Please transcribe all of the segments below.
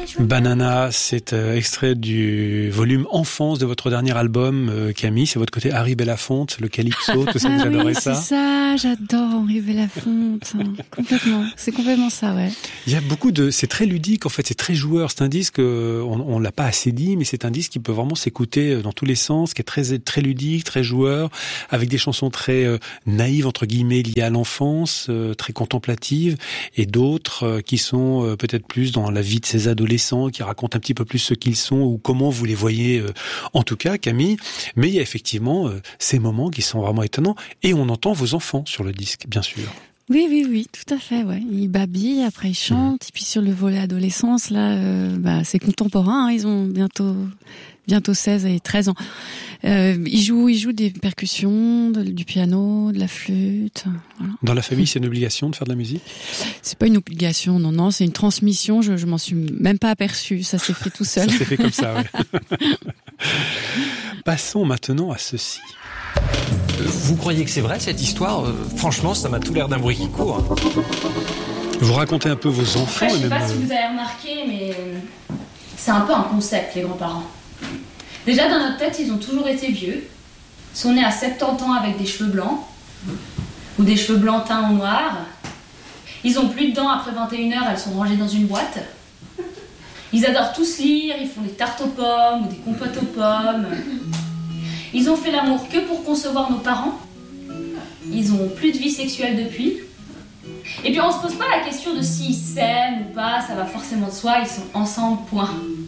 Banana, c'est extrait du volume Enfance de votre dernier album, Camille. C'est votre côté Harry Belafonte, le calypso, tout ça, vous adorez ça? C'est ça, j'adore Henri Belafonte. Complètement. C'est complètement ça, ouais. Il y a beaucoup c'est très ludique, en fait, c'est très joueur. C'est un disque, on l'a pas assez dit, mais c'est un disque qui peut vraiment s'écouter dans tous les sens, qui est très, très ludique, très joueur, avec des chansons très naïves, entre guillemets, liées à l'enfance, très contemplatives, et d'autres qui sont peut-être plus dans la vie de ces adolescents, qui racontent un petit peu plus ce qu'ils sont ou comment vous les voyez, en tout cas, Camille. Mais il y a effectivement ces moments qui sont vraiment étonnants, et on entend vos enfants sur le disque, bien sûr. Oui, tout à fait, ouais. Ils babillent, après ils chantent, et puis sur le volet adolescence, là, c'est contemporain, hein, ils ont bientôt 16 et 13 ans. Ils jouent des percussions, du piano, de la flûte. Voilà. Dans la famille, c'est une obligation de faire de la musique? C'est pas une obligation, non, c'est une transmission, je m'en suis même pas aperçue, ça s'est fait tout seul. Ça s'est fait comme ça, ouais. Passons maintenant à ceci. Vous croyez que c'est vrai cette histoire? Franchement, ça m'a tout l'air d'un bruit qui court. Vous racontez un peu vos enfants. Après, je sais pas si vous avez remarqué, mais c'est un peu un concept, les grands-parents. Déjà, dans notre tête, ils ont toujours été vieux. Ils sont nés à 70 ans avec des cheveux blancs, ou des cheveux blancs teints en noir. Ils ont plus de dents après 21h, elles sont rangées dans une boîte. Ils adorent tous lire, ils font des tartes aux pommes ou des compotes aux pommes. Ils ont fait l'amour que pour concevoir nos parents. Ils ont plus de vie sexuelle depuis. Et puis on se pose pas la question de s'ils s'aiment ou pas, ça va forcément de soi, ils sont ensemble, point.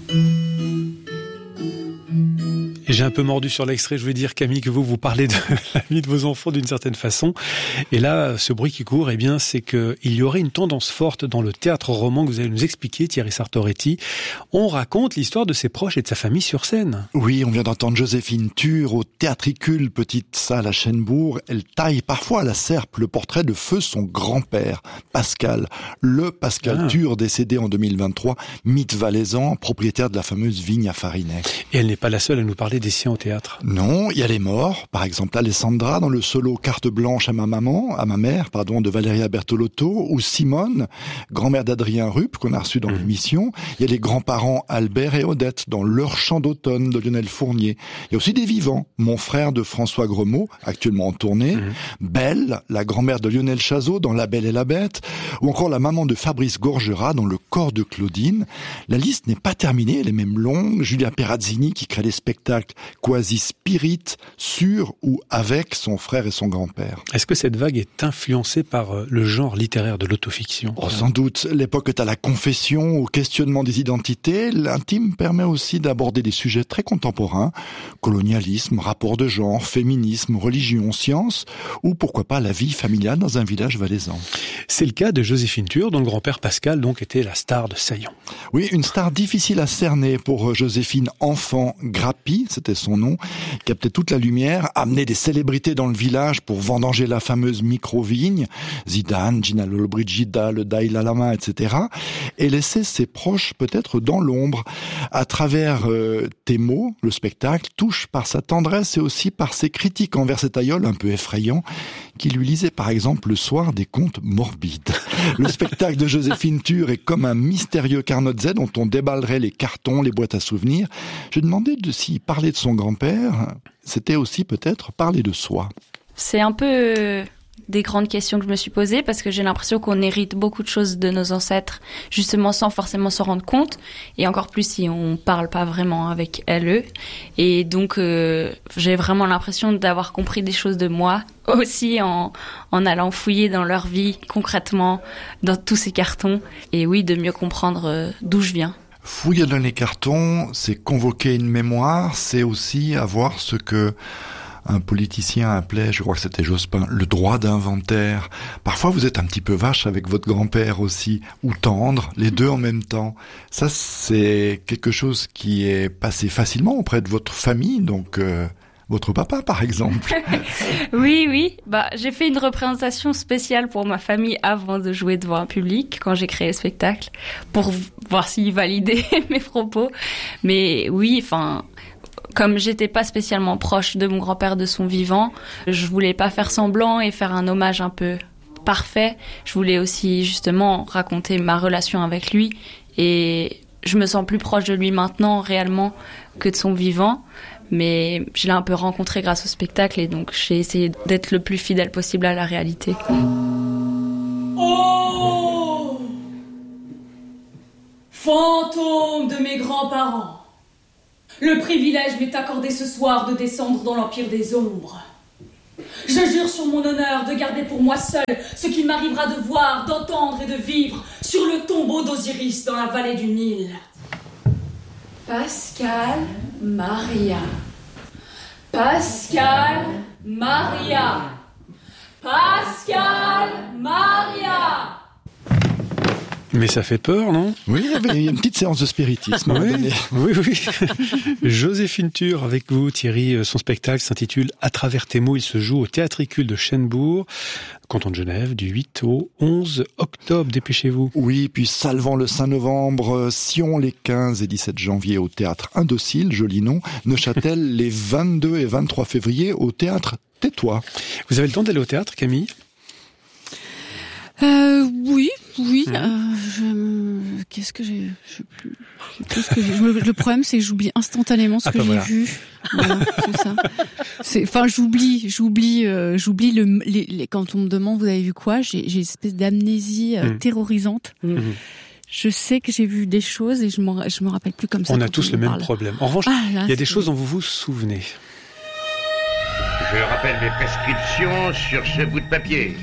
Et j'ai un peu mordu sur l'extrait, je veux dire, Camille, que vous parlez de la vie de vos enfants d'une certaine façon. Et là, ce bruit qui court, c'est qu'il y aurait une tendance forte dans le théâtre roman que vous allez nous expliquer, Thierry Sartoretti. On raconte l'histoire de ses proches et de sa famille sur scène. Oui, on vient d'entendre Joséphine Tur au Théâtricule, petite salle à Chênebourg. Elle taille parfois à la serpe le portrait de feu son grand-père, Pascal. Le Pascal Tur, décédé en 2023, mythe valaisan, propriétaire de la fameuse vigne à Farinet. Et elle n'est pas la seule à nous parler des siens au théâtre. Non, il y a les morts, par exemple Alessandra dans le solo Carte blanche à ma mère, de Valeria Bertolotto, ou Simone, grand-mère d'Adrien Rupp, qu'on a reçu dans l'émission. Il y a les grands-parents Albert et Odette dans Leur chant d'automne de Lionel Fournier. Il y a aussi des vivants, mon frère de François Gremaud, actuellement en tournée, Belle, la grand-mère de Lionel Chazot dans La Belle et la Bête, ou encore la maman de Fabrice Gorgera dans Le corps de Claudine. La liste n'est pas terminée, elle est même longue. Julia Perazzini qui crée des spectacles quasi spirit, sur ou avec son frère et son grand-père. Est-ce que cette vague est influencée par le genre littéraire de l'autofiction? Sans doute. L'époque est à la confession, au questionnement des identités. L'intime permet aussi d'aborder des sujets très contemporains. Colonialisme, rapport de genre, féminisme, religion, science, ou pourquoi pas la vie familiale dans un village valaisan. C'est le cas de Joséphine Tur, dont le grand-père Pascal donc était la star de Saillant. Oui, une star difficile à cerner pour Joséphine enfant. Grappi, c'était son nom, captait toute la lumière, amenait des célébrités dans le village pour vendanger la fameuse micro-vigne, Zidane, Gina Lollobrigida, le Dalai Lama, etc. et laissait ses proches peut-être dans l'ombre. À travers tes mots, le spectacle touche par sa tendresse et aussi par ses critiques envers cet aïeul un peu effrayant, qui lui lisait par exemple le soir des contes morbides. Le spectacle de Joséphine Tur est comme un mystérieux carnot-Z dont on déballerait les cartons, les boîtes à souvenirs. Je demandais s'il parlait de son grand-père, c'était aussi peut-être parler de soi. C'est un peu des grandes questions que je me suis posées parce que j'ai l'impression qu'on hérite beaucoup de choses de nos ancêtres justement sans forcément s'en rendre compte et encore plus si on parle pas vraiment avec eux et donc j'ai vraiment l'impression d'avoir compris des choses de moi aussi en allant fouiller dans leur vie concrètement dans tous ces cartons et oui de mieux comprendre d'où je viens. Fouiller dans les cartons, c'est convoquer une mémoire, c'est aussi avoir ce que un politicien appelait, je crois que c'était Jospin, le droit d'inventaire. Parfois, vous êtes un petit peu vache avec votre grand-père aussi, ou tendre, les deux en même temps. Ça, c'est quelque chose qui est passé facilement auprès de votre famille, donc votre papa, par exemple. Oui. J'ai fait une représentation spéciale pour ma famille avant de jouer devant un public, quand j'ai créé le spectacle, pour voir s'il validait mes propos. Mais oui, comme j'étais pas spécialement proche de mon grand-père de son vivant, je voulais pas faire semblant et faire un hommage un peu parfait. Je voulais aussi justement raconter ma relation avec lui et je je me sens plus proche de lui maintenant réellement que de son vivant. Mais je l'ai un peu rencontré grâce au spectacle et donc j'ai essayé d'être le plus fidèle possible à la réalité. Oh, fantôme de mes grands-parents, le privilège m'est accordé ce soir de descendre dans l'empire des ombres. Je jure sur mon honneur de garder pour moi seul ce qu'il m'arrivera de voir, d'entendre et de vivre sur le tombeau d'Osiris dans la vallée du Nil. Pascal Maria. Pascal Maria. Pascal Maria. Mais ça fait peur, non? Oui, il y a une petite séance de spiritisme. Oui. Joséphine Tur avec vous, Thierry. Son spectacle s'intitule « À travers tes mots ». Il se joue au Théâtricule de Chênebourg, canton de Genève, du 8 au 11 octobre. Dépêchez-vous. Oui, puis Salvan le 5 novembre, Sion les 15 et 17 janvier au Théâtre Indocile, joli nom, Neuchâtel les 22 et 23 février au Théâtre Tais-toi. Vous avez le temps d'aller au théâtre, Camille? Oui. Qu'est-ce que j'ai le problème, c'est que j'oublie instantanément ce que j'ai vu. Voilà, c'est ça. J'oublie quand on me demande vous avez vu quoi, j'ai une espèce d'amnésie terrorisante. Je sais que j'ai vu des choses et je me rappelle plus comme ça. On a tous le même problème. En revanche, il y a des choses dont vous vous souvenez. Je rappelle mes prescriptions sur ce bout de papier.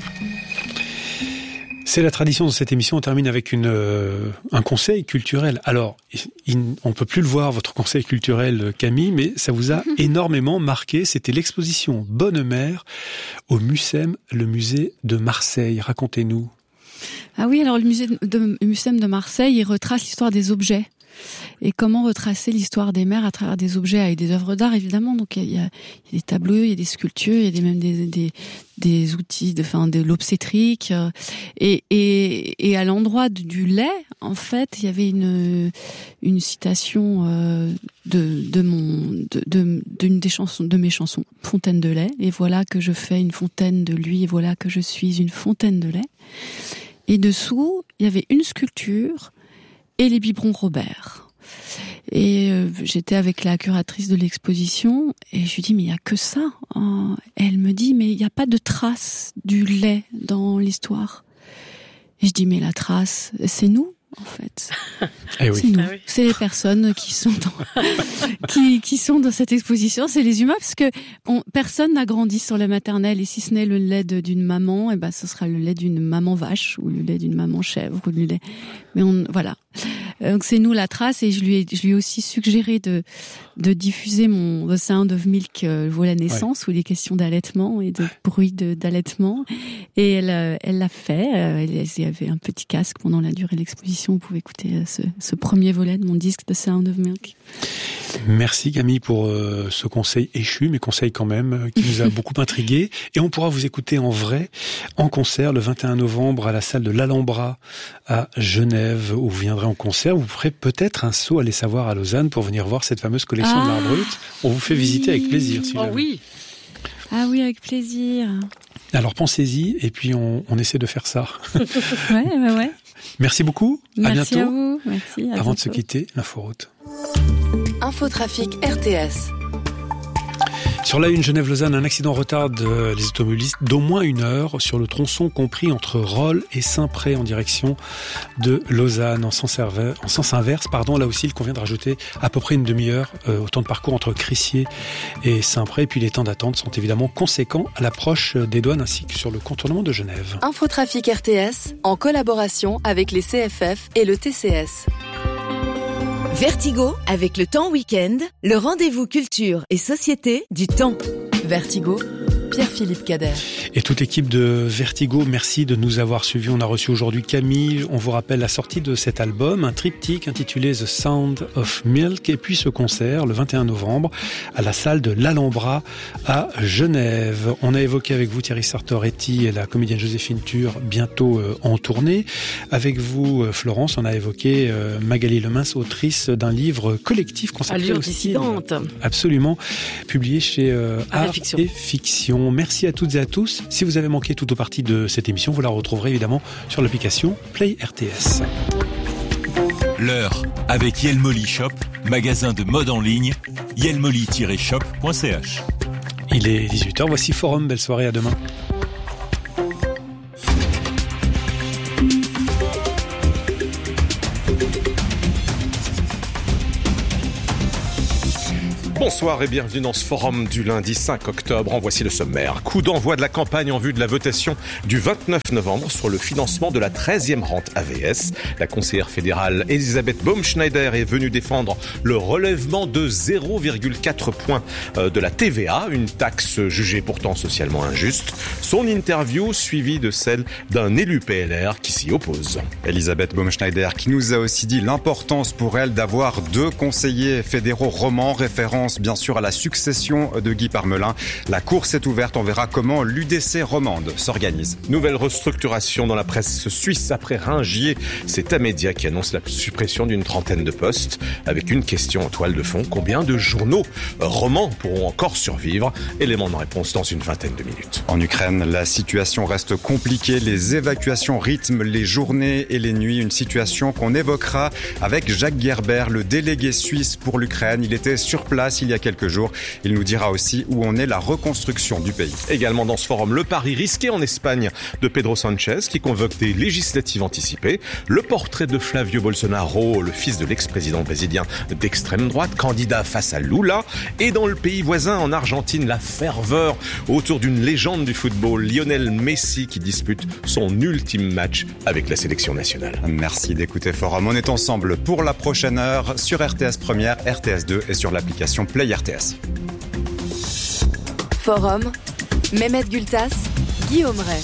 C'est la tradition de cette émission. On termine avec un conseil culturel. Alors, on peut plus le voir, votre conseil culturel, Camille, mais ça vous a énormément marqué. C'était l'exposition Bonne Mère au MUSEM, le musée de Marseille. Racontez-nous. Ah oui, alors le MUSEM de Marseille, il retrace l'histoire des objets. Et comment retracer l'histoire des mères à travers des objets avec des œuvres d'art, évidemment. Donc il y a des tableaux, il y a des sculptures, il y a même des outils, de l'obstétrique. Et à l'endroit du lait, en fait, il y avait une citation d'une des chansons, de mes chansons, Fontaine de lait. Et voilà que je fais une fontaine de lui, et voilà que je suis une fontaine de lait. Et dessous, il y avait une sculpture et les biberons Robert. Et j'étais avec la curatrice de l'exposition et je lui dis mais il y a que ça. Elle me dit mais il n'y a pas de trace du lait dans l'histoire. Et je dis mais la trace, c'est nous en fait. Eh oui. C'est nous, c'est les personnes qui sont qui sont dans cette exposition, c'est les humains parce que personne n'a grandi sur la maternelle et si ce n'est le lait d'une maman, et ben ce sera le lait d'une maman vache ou le lait d'une maman chèvre ou le lait. Mais voilà. Donc c'est nous la trace et je lui ai aussi suggéré de diffuser mon The Sound of Milk, volet naissance où il est question d'allaitement et de bruit d'allaitement et elle l'a fait. Il y avait un petit casque pendant la durée de l'exposition. Vous pouvez écouter ce premier volet de mon disque The Sound of Milk. Merci Camille pour ce conseil échu, mais conseil quand même, qui nous a beaucoup intrigués. Et on pourra vous écouter en vrai, en concert, le 21 novembre à la salle de l'Alhambra à Genève, où vous viendrez en concert. Vous ferez peut-être un saut, allez savoir, à Lausanne pour venir voir cette fameuse collection de l'art brut. On vous fait visiter avec plaisir. Si oui. Ah oui, avec plaisir. Alors pensez-y et puis on essaie de faire ça. Ouais. Merci beaucoup. Merci à bientôt. À vous. Merci. Avant de se quitter, l'inforoute. Infotrafic RTS. Sur la une, Genève-Lausanne, un accident retarde les automobilistes d'au moins 1 heure sur le tronçon compris entre Rolle et Saint-Pré en direction de Lausanne, en sens inverse. Là aussi, il convient de rajouter à peu près 1 demi-heure au temps de parcours entre Crissier et Saint-Pré. Et puis les temps d'attente sont évidemment conséquents à l'approche des douanes ainsi que sur le contournement de Genève. Infotrafic RTS, en collaboration avec les CFF et le TCS. Vertigo, avec le Temps Week-end, le rendez-vous culture et société du Temps. Vertigo, Pierre-Philippe Cader. Et toute l'équipe de Vertigo, merci de nous avoir suivis. On a reçu aujourd'hui Camille. On vous rappelle la sortie de cet album, un triptyque intitulé The Sound of Milk. Et puis ce concert, le 21 novembre, à la salle de l'Alhambra à Genève. On a évoqué avec vous Thierry Sartoretti et la comédienne Joséphine Tur, bientôt en tournée. Avec vous, Florence, on a évoqué Magali Lemins, autrice d'un livre collectif consacré Allure au dissidente. style. Absolument. Publié chez Art Fiction. et Fiction. Merci à toutes et à tous. Si vous avez manqué toute ou partie de cette émission, vous la retrouverez évidemment sur l'application Play RTS. L'heure avec Yelmoli Shop, magasin de mode en ligne, yelmoli-shop.ch. Il est 18h, voici Forum, belle soirée, à demain. Bonsoir et bienvenue dans ce forum du lundi 5 octobre. En voici le sommaire. Coup d'envoi de la campagne en vue de la votation du 29 novembre sur le financement de la 13e rente AVS. La conseillère fédérale Elisabeth Baumschneider est venue défendre le relèvement de 0,4 points de la TVA, une taxe jugée pourtant socialement injuste. Son interview suivie de celle d'un élu PLR qui s'y oppose. Elisabeth Baumschneider qui nous a aussi dit l'importance pour elle d'avoir 2 conseillers fédéraux romans, référence bien sûr à la succession de Guy Parmelin. La course est ouverte, on verra comment l'UDC romande s'organise. Nouvelle restructuration dans la presse suisse après Ringier. C'est Tamedia qui annonce la suppression d'une trentaine de postes avec une question en toile de fond. Combien de journaux romans pourront encore survivre? Élément de réponse dans une vingtaine de minutes. En Ukraine, la situation reste compliquée. Les évacuations rythment les journées et les nuits. Une situation qu'on évoquera avec Jacques Gerber, le délégué suisse pour l'Ukraine. Il était sur place il y a quelques jours. Il nous dira aussi où en est la reconstruction du pays. Également dans ce forum, le pari risqué en Espagne de Pedro Sanchez qui convoque des législatives anticipées. Le portrait de Flavio Bolsonaro, le fils de l'ex-président brésilien d'extrême droite, candidat face à Lula. Et dans le pays voisin, en Argentine, la ferveur autour d'une légende du football, Lionel Messi, qui dispute son ultime match avec la sélection nationale. Merci d'écouter Forum. On est ensemble pour la prochaine heure sur RTS Première, RTS 2 et sur l'application Play RTS. Forum, Mehmet Gültas, Guillaume Ray.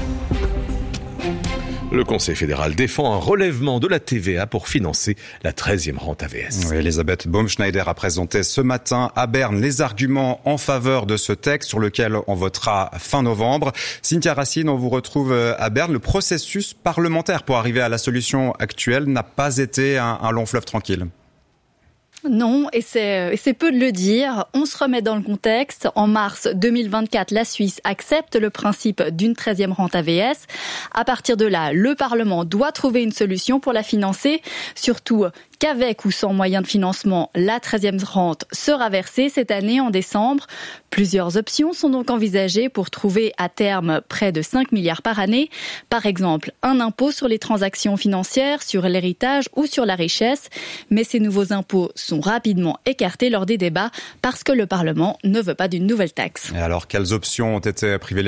Le Conseil fédéral défend un relèvement de la TVA pour financer la 13e rente AVS. Oui, Elisabeth Baumschneider a présenté ce matin à Berne les arguments en faveur de ce texte sur lequel on votera fin novembre. Cynthia Racine, on vous retrouve à Berne. Le processus parlementaire pour arriver à la solution actuelle n'a pas été un long fleuve tranquille. Non, et c'est peu de le dire. On se remet dans le contexte. En mars 2024, la Suisse accepte le principe d'une 13e rente AVS. À partir de là, le Parlement doit trouver une solution pour la financer, surtout qu'avec ou sans moyens de financement, la 13e rente sera versée cette année en décembre. Plusieurs options sont donc envisagées pour trouver à terme près de 5 milliards par année. Par exemple, un impôt sur les transactions financières, sur l'héritage ou sur la richesse. Mais ces nouveaux impôts sont rapidement écartés lors des débats parce que le Parlement ne veut pas d'une nouvelle taxe. Et alors, quelles options ont été privilégiées ?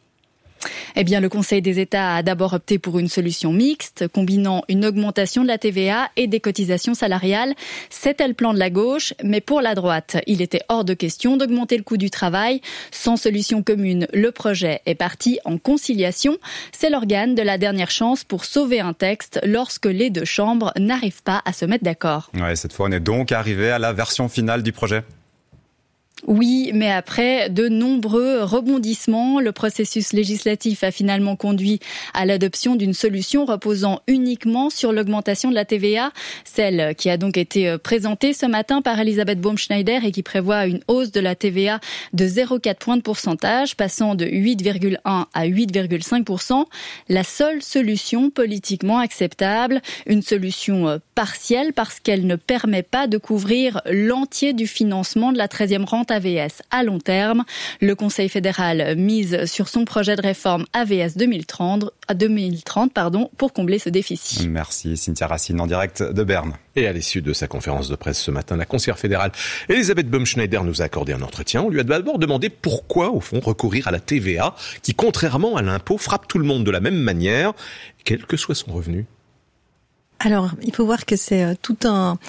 Eh bien, le Conseil des États a d'abord opté pour une solution mixte, combinant une augmentation de la TVA et des cotisations salariales. C'était le plan de la gauche, mais pour la droite, il était hors de question d'augmenter le coût du travail. Sans solution commune, le projet est parti en conciliation. C'est l'organe de la dernière chance pour sauver un texte lorsque les deux chambres n'arrivent pas à se mettre d'accord. Ouais, cette fois, on est donc arrivé à la version finale du projet. Oui, mais après de nombreux rebondissements, le processus législatif a finalement conduit à l'adoption d'une solution reposant uniquement sur l'augmentation de la TVA, celle qui a donc été présentée ce matin par Elisabeth Baumschneider et qui prévoit une hausse de la TVA de 0,4 points de pourcentage, passant de 8,1 à 8,5%. La seule solution politiquement acceptable, une solution partielle parce qu'elle ne permet pas de couvrir l'entier du financement de la 13e rente AVS à long terme. Le Conseil fédéral mise sur son projet de réforme AVS 2030 pour combler ce déficit. Merci Cynthia Racine en direct de Berne. Et à l'issue de sa conférence de presse ce matin, la conseillère fédérale Elisabeth Baumschneider nous a accordé un entretien. On lui a d'abord demandé pourquoi, au fond, recourir à la TVA, qui, contrairement à l'impôt, frappe tout le monde de la même manière, quel que soit son revenu. Alors, il faut voir que c'est toute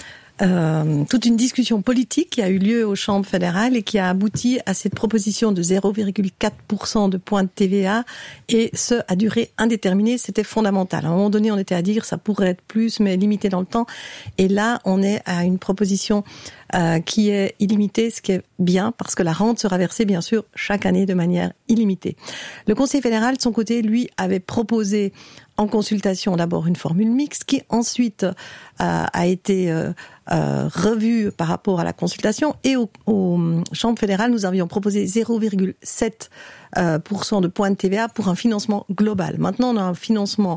une discussion politique qui a eu lieu aux chambres fédérales et qui a abouti à cette proposition de 0,4% de points de TVA, et ce, à durée indéterminée. C'était fondamental. À un moment donné, on était à dire ça pourrait être plus, mais limité dans le temps. Et là, on est à une proposition qui est illimitée, ce qui est bien, parce que la rente sera versée, bien sûr, chaque année de manière illimitée. Le Conseil fédéral, de son côté, lui, avait proposé en consultation d'abord une formule mixte qui ensuite a été revue par rapport à la consultation, et aux chambres fédérales, nous avions proposé 0,7% de points de TVA pour un financement global. Maintenant, on a un financement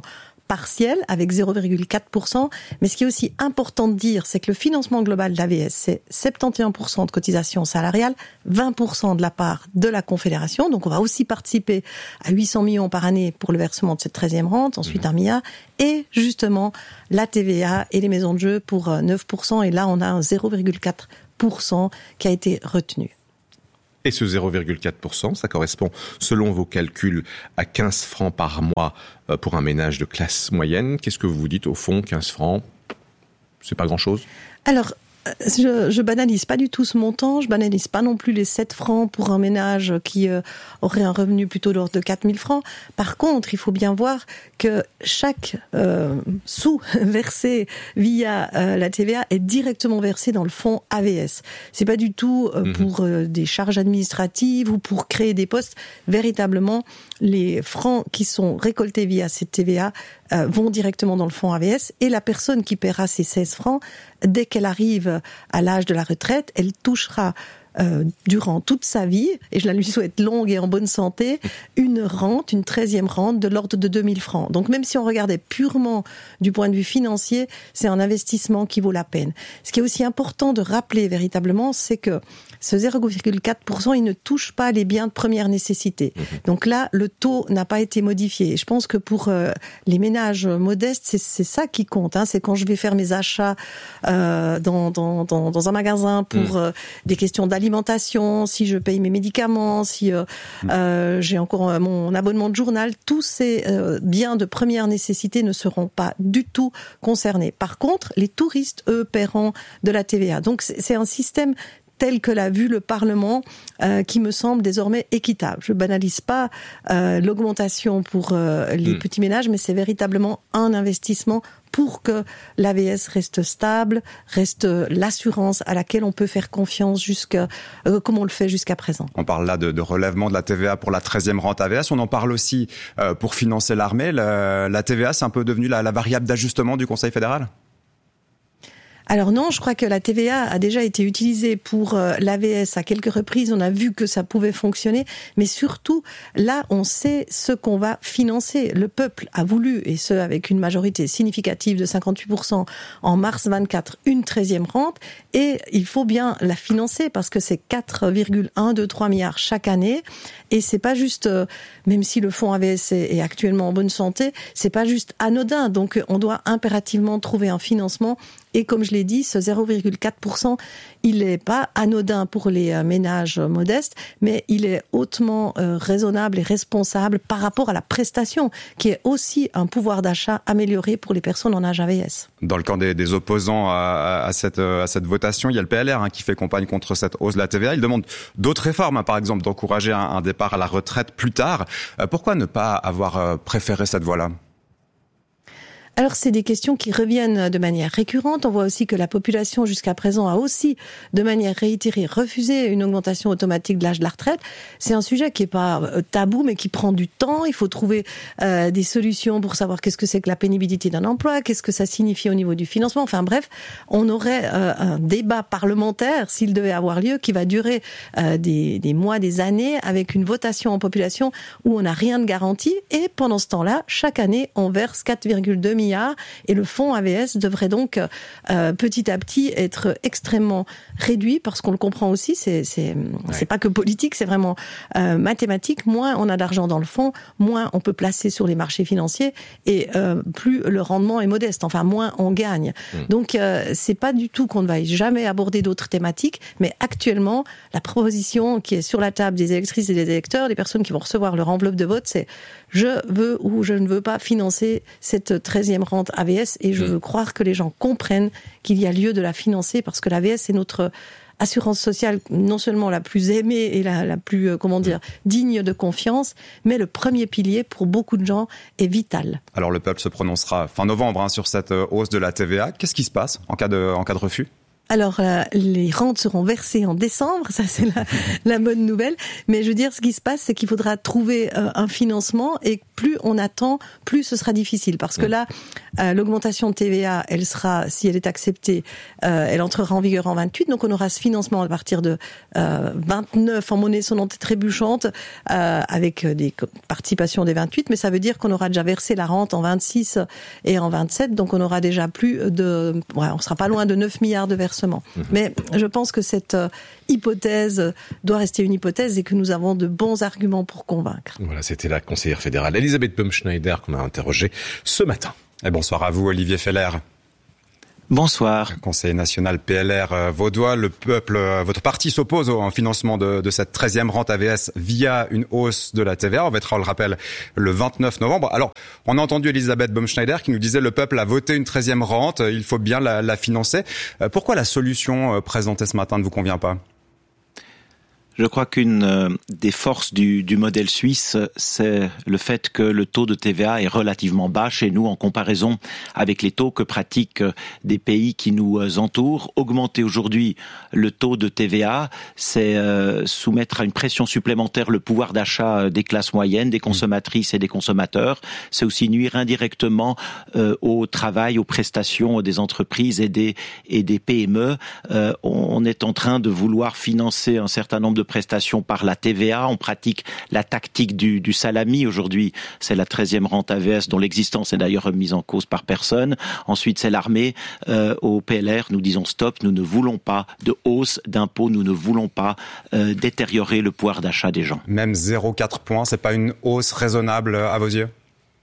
partiel avec 0,4%. Mais ce qui est aussi important de dire, c'est que le financement global de l'AVS, c'est 71% de cotisation salariale, 20% de la part de la Confédération. Donc on va aussi participer à 800 millions par année pour le versement de cette 13e rente, ensuite 1 milliard. Et justement, la TVA et les maisons de jeu pour 9%. Et là, on a un 0,4% qui a été retenu. Et ce 0,4%, ça correspond, selon vos calculs, à 15 francs par mois pour un ménage de classe moyenne. Qu'est-ce que vous vous dites au fond, 15 francs, c'est pas grand-chose ? Alors, je banalise pas du tout ce montant, je banalise pas non plus les 7 francs pour un ménage qui aurait un revenu plutôt de l'ordre de 4 000 francs. Par contre, il faut bien voir que chaque sou versé via la TVA est directement versé dans le fonds AVS. C'est pas du tout pour des charges administratives ou pour créer des postes. Véritablement, les francs qui sont récoltés via cette TVA vont directement dans le fonds AVS, et la personne qui paiera ces 16 francs, dès qu'elle arrive à l'âge de la retraite, elle touchera durant toute sa vie, et je la lui souhaite longue et en bonne santé, une rente, une 13e rente de l'ordre de 2 000 francs. Donc même si on regardait purement du point de vue financier, c'est un investissement qui vaut la peine. Ce qui est aussi important de rappeler véritablement, c'est que ce 0,4%, il ne touche pas les biens de première nécessité. Donc là, le taux n'a pas été modifié. Et je pense que pour les ménages modestes, c'est ça qui compte. C'est quand je vais faire mes achats dans un magasin pour des questions d'alimentation, si je paye mes médicaments, si j'ai encore mon abonnement de journal, tous ces biens de première nécessité ne seront pas du tout concernés. Par contre, les touristes, eux, paieront de la TVA. Donc c'est un système tel que l'a vu le Parlement, qui me semble désormais équitable. Je banalise pas l'augmentation pour les petits ménages, mais c'est véritablement un investissement pour que l'AVS reste stable, reste l'assurance à laquelle on peut faire confiance comme on le fait jusqu'à présent. On parle là de relèvement de la TVA pour la 13e rente AVS. On en parle aussi pour financer l'armée. La TVA, c'est un peu devenu la variable d'ajustement du Conseil fédéral ? Alors non, je crois que la TVA a déjà été utilisée pour l'AVS à quelques reprises. On a vu que ça pouvait fonctionner, mais surtout, là, on sait ce qu'on va financer. Le peuple a voulu, et ce avec une majorité significative de 58% en mars 24, une 13e rente, et il faut bien la financer parce que c'est 4,123 milliards chaque année, et c'est pas juste, même si le fonds AVS est actuellement en bonne santé, c'est pas juste anodin. Donc on doit impérativement trouver un financement. Et comme je l'ai dit, ce 0,4%, il n'est pas anodin pour les ménages modestes, mais il est hautement raisonnable et responsable par rapport à la prestation, qui est aussi un pouvoir d'achat amélioré pour les personnes en âge AVS. Dans le camp des opposants à cette votation, il y a le PLR qui fait campagne contre cette hausse de la TVA. Il demande d'autres réformes, par exemple d'encourager un départ à la retraite plus tard. Pourquoi ne pas avoir préféré cette voie-là ? Alors, c'est des questions qui reviennent de manière récurrente. On voit aussi que la population, jusqu'à présent, a aussi, de manière réitérée, refusé une augmentation automatique de l'âge de la retraite. C'est un sujet qui est pas tabou, mais qui prend du temps. Il faut trouver des solutions pour savoir qu'est-ce que c'est que la pénibilité d'un emploi, qu'est-ce que ça signifie au niveau du financement. Enfin bref, on aurait un débat parlementaire, s'il devait avoir lieu, qui va durer des mois, des années, avec une votation en population où on n'a rien de garanti. Et pendant ce temps-là, chaque année, on verse 4,2 milliards, et le fonds AVS devrait donc petit à petit être extrêmement réduit, parce qu'on le comprend aussi, c'est pas que politique, c'est vraiment mathématique. Moins on a d'argent dans le fonds, moins on peut placer sur les marchés financiers, et plus le rendement est modeste, enfin moins on gagne. Donc c'est pas du tout qu'on ne va jamais aborder d'autres thématiques, mais actuellement la proposition qui est sur la table des électrices et des électeurs, des personnes qui vont recevoir leur enveloppe de vote, c'est je veux ou je ne veux pas financer cette 13e rente AVS, et je veux croire que les gens comprennent qu'il y a lieu de la financer, parce que l'AVS est notre assurance sociale non seulement la plus aimée et la plus, digne de confiance, mais le premier pilier pour beaucoup de gens est vital. Alors le peuple se prononcera fin novembre sur cette hausse de la TVA. Qu'est-ce qui se passe en cas de refus ? Alors, les rentes seront versées en décembre, ça c'est la bonne nouvelle. Mais je veux dire, ce qui se passe, c'est qu'il faudra trouver un financement et plus on attend, plus ce sera difficile. Parce que là, l'augmentation de TVA, elle sera, si elle est acceptée, elle entrera en vigueur en 28. Donc on aura ce financement à partir de 29 en monnaie sonnante et trébuchante, avec des participations des 28. Mais ça veut dire qu'on aura déjà versé la rente en 26 et en 27. Donc on aura déjà plus de... Ouais, on sera pas loin de 9 milliards de versements. Mais je pense que cette hypothèse doit rester une hypothèse et que nous avons de bons arguments pour convaincre. Voilà, c'était la conseillère fédérale Elisabeth Baumschneider qu'on a interrogée ce matin. Et bonsoir à vous, Olivier Feller. Bonsoir. Conseiller national PLR vaudois, le peuple, votre parti s'oppose au financement de cette 13e rente AVS via une hausse de la TVA. On fêtera, on le rappelle, le 29 novembre. Alors, on a entendu Elisabeth Baumschneider qui nous disait le peuple a voté une 13e rente, il faut bien la financer. Pourquoi la solution présentée ce matin ne vous convient pas ? Je crois qu'une des forces du modèle suisse, c'est le fait que le taux de TVA est relativement bas chez nous en comparaison avec les taux que pratiquent des pays qui nous entourent. Augmenter aujourd'hui le taux de TVA, c'est soumettre à une pression supplémentaire le pouvoir d'achat des classes moyennes, des consommatrices et des consommateurs. C'est aussi nuire indirectement au travail, aux prestations des entreprises et des PME. On est en train de vouloir financer un certain nombre de prestations par la TVA. On pratique la tactique du salami. Aujourd'hui, c'est la 13e rente AVS dont l'existence est d'ailleurs remise en cause par personne. Ensuite, c'est l'armée. Au PLR, nous disons stop. Nous ne voulons pas de hausse d'impôts. Nous ne voulons pas détériorer le pouvoir d'achat des gens. Même 0,4 points, c'est pas une hausse raisonnable à vos yeux ?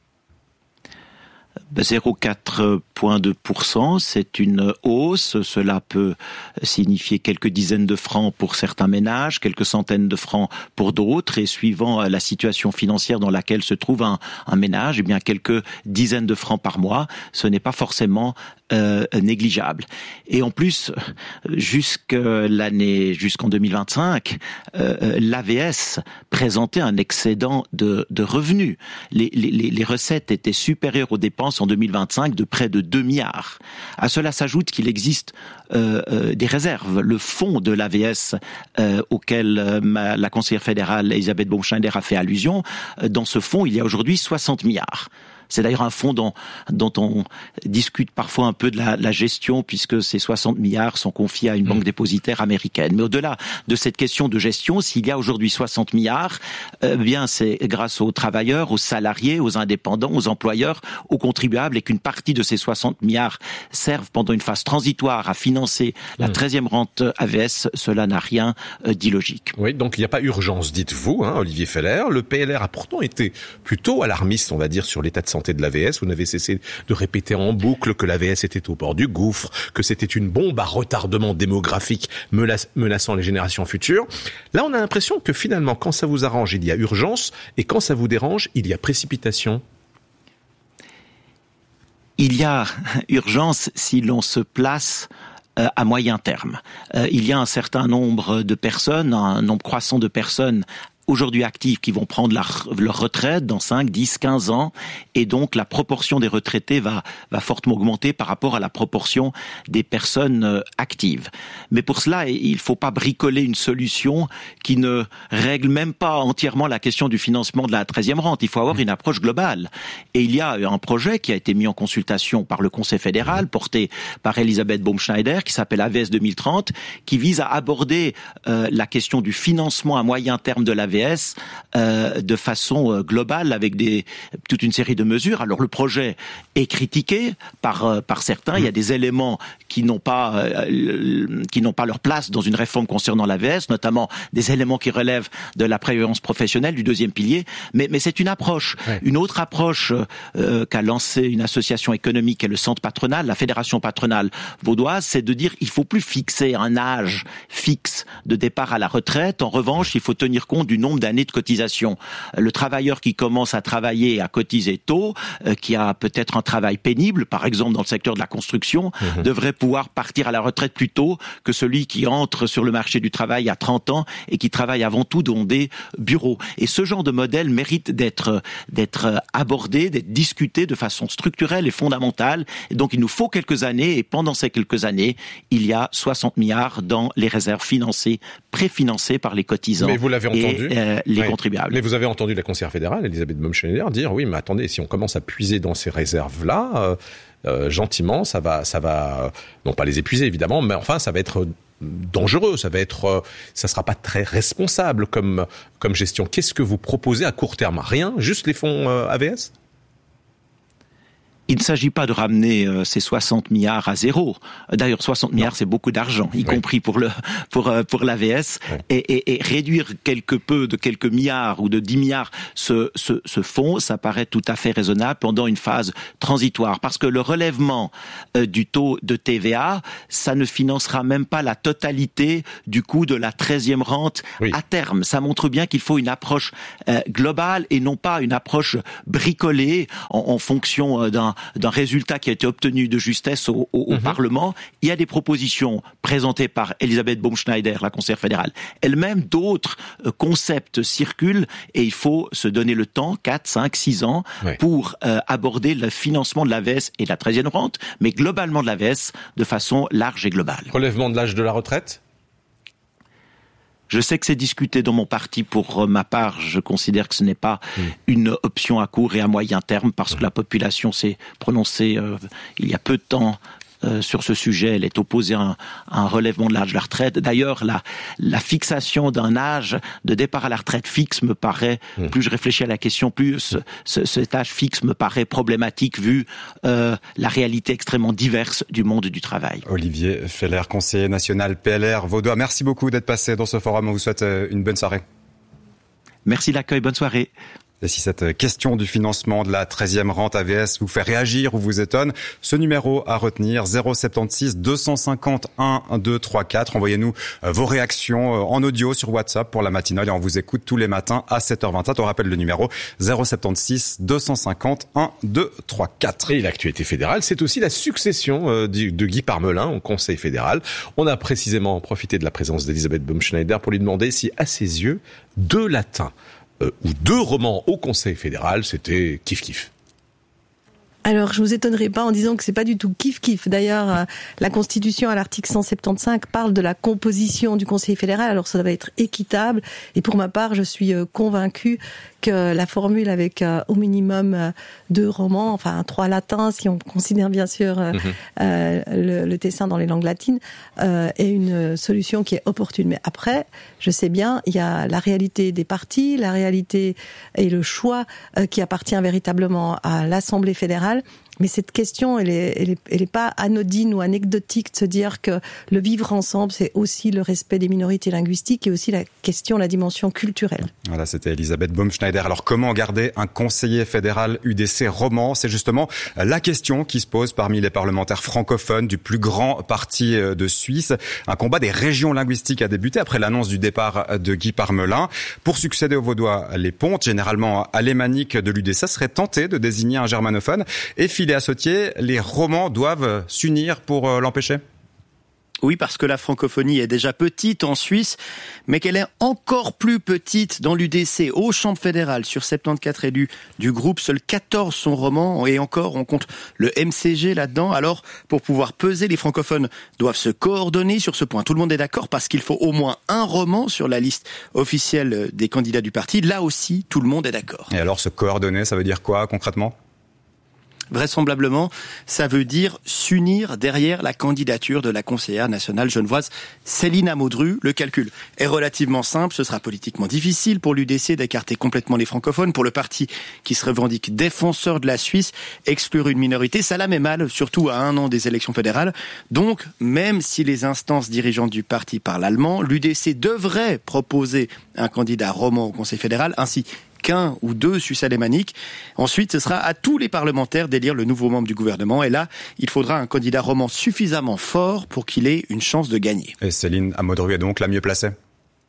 0,4%, c'est une hausse. Cela peut signifier quelques dizaines de francs pour certains ménages, quelques centaines de francs pour d'autres, et suivant la situation financière dans laquelle se trouve un ménage, eh bien quelques dizaines de francs par mois. Ce n'est pas forcément négligeable. Et en plus, jusqu'en 2025, l'AVS présentait un excédent de revenus. Les recettes étaient supérieures aux dépenses en 2025 de près de 2 milliards. À cela s'ajoute qu'il existe des réserves. Le fonds de l'AVS auquel la conseillère fédérale Elisabeth Baumschneider a fait allusion, dans ce fonds, il y a aujourd'hui 60 milliards. C'est d'ailleurs un fonds dont on discute parfois un peu de la gestion, puisque ces 60 milliards sont confiés à une banque dépositaire américaine. Mais au-delà de cette question de gestion, s'il y a aujourd'hui 60 milliards, bien c'est grâce aux travailleurs, aux salariés, aux indépendants, aux employeurs, aux contribuables, et qu'une partie de ces 60 milliards servent pendant une phase transitoire à financer la 13e rente AVS, cela n'a rien d'illogique. Oui, donc il n'y a pas urgence, dites-vous, Olivier Feller. Le PLR a pourtant été plutôt alarmiste, on va dire, sur l'état de santé de l'AVS. Vous n'avez cessé de répéter en boucle que l'AVS était au bord du gouffre, que c'était une bombe à retardement démographique menaçant les générations futures. Là, on a l'impression que finalement, quand ça vous arrange, il y a urgence, et quand ça vous dérange, il y a précipitation. Il y a urgence si l'on se place à moyen terme. Il y a un certain nombre de personnes, un nombre croissant de personnes aujourd'hui actifs qui vont prendre leur retraite dans 5, 10, 15 ans, et donc la proportion des retraités va fortement augmenter par rapport à la proportion des personnes actives. Mais pour cela, il ne faut pas bricoler une solution qui ne règle même pas entièrement la question du financement de la 13e rente. Il faut avoir une approche globale. Et il y a un projet qui a été mis en consultation par le Conseil fédéral, porté par Elisabeth Baumschneider, qui s'appelle AVS 2030, qui vise à aborder la question du financement à moyen terme de l'AVS de façon globale, avec toute une série de mesures. Alors le projet est critiqué par certains. Il y a des éléments qui n'ont pas leur place dans une réforme concernant l'AVS, notamment des éléments qui relèvent de la prévoyance professionnelle, du deuxième pilier. Mais c'est une approche. Ouais. Une autre approche qu'a lancée une association économique et le centre patronal, la fédération patronale vaudoise, c'est de dire il faut plus fixer un âge fixe de départ à la retraite. En revanche, il faut tenir compte du nombre nombre d'années de cotisation. Le travailleur qui commence à travailler et à cotiser tôt, qui a peut-être un travail pénible, par exemple dans le secteur de la construction, devrait pouvoir partir à la retraite plus tôt que celui qui entre sur le marché du travail à 30 ans et qui travaille avant tout dans des bureaux. Et ce genre de modèle mérite d'être abordé, d'être discuté de façon structurelle et fondamentale. Et donc il nous faut quelques années, et pendant ces quelques années, il y a 60 milliards dans les réserves financées, préfinancées par les cotisants mais vous l'avez entendu, et les contribuables. Mais vous avez entendu la conseillère fédérale, Elisabeth Baumschneider, dire oui, mais attendez, si on commence à puiser dans ces réserves-là, gentiment, ça va, non pas les épuiser évidemment, mais enfin ça va être dangereux, ça sera pas très responsable comme gestion. Qu'est-ce que vous proposez à court terme? Rien, juste les fonds AVS? Il ne s'agit pas de ramener ces 60 milliards à zéro. D'ailleurs, 60 milliards, c'est beaucoup d'argent, y compris pour l'AVS. Et réduire quelque peu de quelques milliards ou de 10 milliards ce fonds, ça paraît tout à fait raisonnable pendant une phase transitoire. Parce que le relèvement du taux de TVA, ça ne financera même pas la totalité du coût de la 13e rente à terme. Ça montre bien qu'il faut une approche globale et non pas une approche bricolée en fonction d'un résultat qui a été obtenu de justesse au Parlement. Il y a des propositions présentées par Elisabeth Baumschneider, la conseillère fédérale elle-même. D'autres concepts circulent et il faut se donner le temps, 4, 5, 6 ans, pour aborder le financement de l'AVS et de la 13e rente, mais globalement de l'AVS de façon large et globale. Relèvement de l'âge de la retraite ? Je sais que c'est discuté dans mon parti. Pour ma part, je considère que ce n'est pas une option à court et à moyen terme parce que la population s'est prononcée il y a peu de temps sur ce sujet. Elle est opposée à un relèvement de l'âge de la retraite. D'ailleurs, la fixation d'un âge de départ à la retraite fixe me paraît, plus je réfléchis à la question, plus cet âge fixe me paraît problématique vu la réalité extrêmement diverse du monde du travail. Olivier Feller, conseiller national PLR Vaudois, merci beaucoup d'être passé dans ce forum. On vous souhaite une bonne soirée. Merci de l'accueil, bonne soirée. Et si cette question du financement de la 13e rente AVS vous fait réagir ou vous étonne, ce numéro à retenir, 076 250 1234. Envoyez-nous vos réactions en audio sur WhatsApp pour la matinale et on vous écoute tous les matins à 7h27. On rappelle le numéro 076 250 1234. Et l'actualité fédérale, c'est aussi la succession de Guy Parmelin au Conseil fédéral. On a précisément profité de la présence d'Elisabeth Baumschneider pour lui demander si, à ses yeux, 2 latins ou 2 romans au Conseil fédéral, c'était kiff-kiff. Alors, je vous étonnerai pas en disant que c'est pas du tout kiff-kiff. D'ailleurs, la Constitution, à l'article 175, parle de la composition du Conseil fédéral. Alors, ça va être équitable. Et pour ma part, je suis convaincue que la formule avec au minimum 2 romans, enfin 3 latins, si on considère bien sûr le Tessin dans les langues latines, est une solution qui est opportune. Mais après, je sais bien, il y a la réalité des partis, la réalité et le choix qui appartient véritablement à l'Assemblée fédérale. Mais cette question, elle est pas anodine ou anecdotique de se dire que le vivre ensemble, c'est aussi le respect des minorités linguistiques et aussi la dimension culturelle. Voilà, c'était Elisabeth Baumschneider. Alors, comment garder un conseiller fédéral UDC roman? C'est justement la question qui se pose parmi les parlementaires francophones du plus grand parti de Suisse. Un combat des régions linguistiques a débuté après l'annonce du départ de Guy Parmelin. Pour succéder aux Vaudois, les pontes, généralement alémaniques de l'UDC, seraient tentés de désigner un germanophone et filer à sautier. Les romans doivent s'unir pour l'empêcher? Oui, parce que la francophonie est déjà petite en Suisse, mais qu'elle est encore plus petite dans l'UDC. Aux chambres fédérales, sur 74 élus du groupe, seuls 14 sont romans, et encore, on compte le MCG là-dedans. Alors, pour pouvoir peser, les francophones doivent se coordonner sur ce point. Tout le monde est d'accord parce qu'il faut au moins un roman sur la liste officielle des candidats du parti. Là aussi, tout le monde est d'accord. Et alors, se coordonner, ça veut dire quoi concrètement ? Vraisemblablement, ça veut dire s'unir derrière la candidature de la conseillère nationale genevoise Céline Amodru. Le calcul est relativement simple. Ce sera politiquement difficile pour l'UDC d'écarter complètement les francophones. Pour le parti qui se revendique défenseur de la Suisse, exclure une minorité, ça la met mal, surtout à 1 an des élections fédérales. Donc, même si les instances dirigeantes du parti parlent allemand, l'UDC devrait proposer un candidat roman au Conseil fédéral, ainsi qu'un ou 2 Suisses alémaniques. Ensuite, ce sera à tous les parlementaires d'élire le nouveau membre du gouvernement. Et là, il faudra un candidat roman suffisamment fort pour qu'il ait une chance de gagner. Et Céline Amodru est donc la mieux placée ?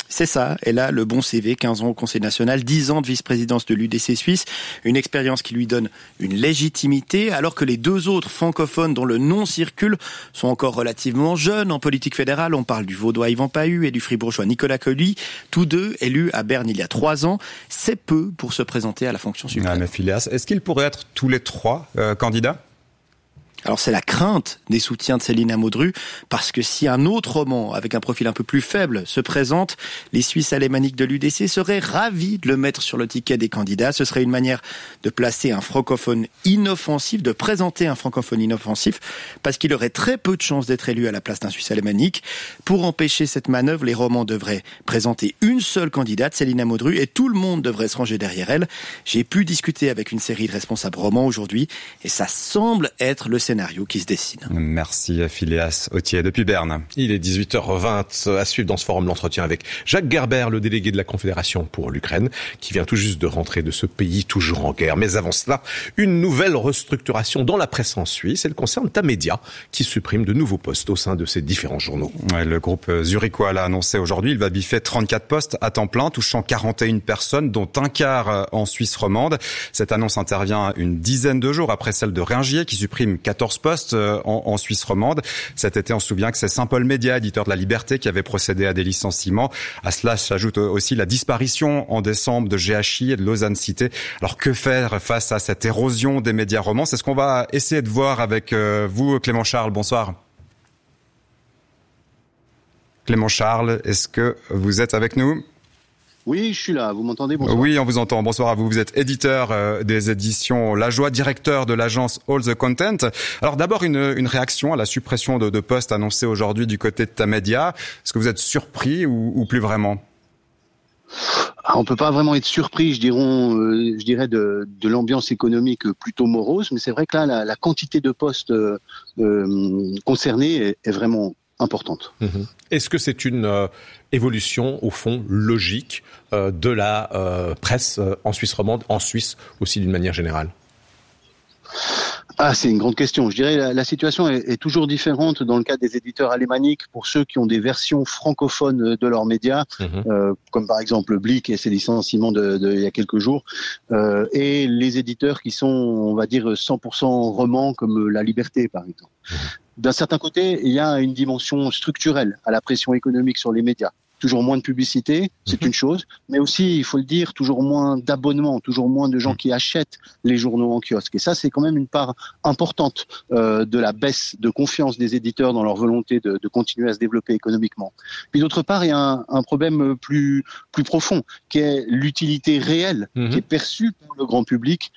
C'est ça. Elle a le bon CV, 15 ans au Conseil national, 10 ans de vice-présidence de l'UDC Suisse, une expérience qui lui donne une légitimité, alors que les deux autres francophones dont le nom circule sont encore relativement jeunes en politique fédérale. On parle du Vaudois Yvan Pahu et du Fribourgeois Nicolas Colly, tous deux élus à Berne il y a 3 ans. C'est peu pour se présenter à la fonction suprême. Mais Phileas, est-ce qu'ils pourraient être tous les trois candidats ? Alors c'est la crainte des soutiens de Céline Amodru, parce que si un autre roman avec un profil un peu plus faible se présente, les Suisses alémaniques de l'UDC seraient ravis de le mettre sur le ticket des candidats. Ce serait une manière de placer un francophone inoffensif, de présenter un francophone inoffensif, parce qu'il aurait très peu de chances d'être élu à la place d'un Suisse alémanique. Pour empêcher cette manœuvre, les romans devraient présenter une seule candidate, Céline Amodru, et tout le monde devrait se ranger derrière elle. J'ai pu discuter avec une série de responsables romans aujourd'hui, et ça semble être le scénario qui se dessine. Merci Phileas Autier depuis Berne. Il est 18h20 à suivre dans ce forum l'entretien avec Jacques Gerber, le délégué de la Confédération pour l'Ukraine, qui vient tout juste de rentrer de ce pays toujours en guerre. Mais avant cela, une nouvelle restructuration dans la presse en Suisse. Elle concerne Tamedia, qui supprime de nouveaux postes au sein de ses différents journaux. Ouais, le groupe zurichois l'a annoncé aujourd'hui. Il va biffer 34 postes à temps plein, touchant 41 personnes, dont un quart en Suisse romande. Cette annonce intervient une dizaine de jours après celle de Ringier, qui supprime 14 postes en Suisse romande. Cet été, on se souvient que c'est Saint-Paul Média, éditeur de La Liberté, qui avait procédé à des licenciements. À cela s'ajoute aussi la disparition en décembre de GHI et de Lausanne Cité. Alors que faire face à cette érosion des médias romans ? C'est ce qu'on va essayer de voir avec vous, Clément Charles. Bonsoir. Clément Charles, est-ce que vous êtes avec nous ? Oui, je suis là. Vous m'entendez ? Bonsoir. Oui, on vous entend. Bonsoir à vous. Vous êtes éditeur des éditions La Joie, directeur de l'agence All the Content. Alors d'abord, une réaction à la suppression de postes annoncée aujourd'hui du côté de Tamedia. Est-ce que vous êtes surpris ou plus vraiment ? On peut pas vraiment être surpris, je dirais, de l'ambiance économique plutôt morose, mais c'est vrai que là, la quantité de postes concernés est vraiment importante. Est-ce que c'est une évolution, au fond, logique de la presse en Suisse romande, en Suisse aussi d'une manière générale ? C'est une grande question. Je dirais la situation est toujours différente dans le cas des éditeurs alémaniques pour ceux qui ont des versions francophones de leurs médias, comme par exemple Blick et ses licenciements il y a quelques jours, et les éditeurs qui sont, on va dire, 100% romans comme La Liberté, par exemple. D'un certain côté, il y a une dimension structurelle à la pression économique sur les médias. Toujours moins de publicité, c'est une chose, mais aussi, il faut le dire, toujours moins d'abonnements, toujours moins de gens qui achètent les journaux en kiosque. Et ça, c'est quand même une part importante de la baisse de confiance des éditeurs dans leur volonté de continuer à se développer économiquement. Puis d'autre part, il y a un problème plus profond, qui est l'utilité réelle qui est perçue par le grand public